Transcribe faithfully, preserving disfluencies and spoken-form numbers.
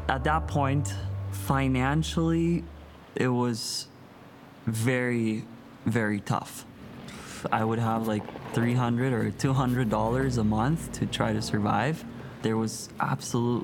at that point, financially, it was very, very tough. I would have like three hundred or two hundred dollars a month to try to survive. There was absolutely